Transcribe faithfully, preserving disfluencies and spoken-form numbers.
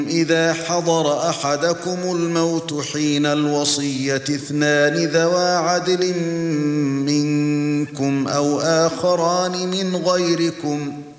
إذا حضر أحدكم الموت حين الوصية اثنان ذوا عدل منكم أو آخران من غيركم